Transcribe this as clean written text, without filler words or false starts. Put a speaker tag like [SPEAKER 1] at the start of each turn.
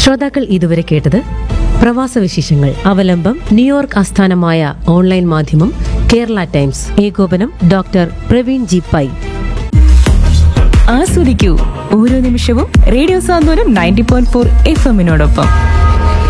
[SPEAKER 1] ശ്രോതാക്കൾ ഇതുവരെ കേട്ടത് പ്രവാസ വിശേഷങ്ങൾ. അവലംബം ന്യൂയോർക്ക് ആസ്ഥാനമായ ഓൺലൈൻ മാധ്യമം കേരള ടൈംസ്. ഏകോപനം ഡോക്ടർ പ്രവീൺ ജി പൈ.
[SPEAKER 2] ആസ്വദിക്കൂ ഓരോ നിമിഷവും റേഡിയോ സാന്ത്വനം 90.4 FM-നോടൊപ്പം.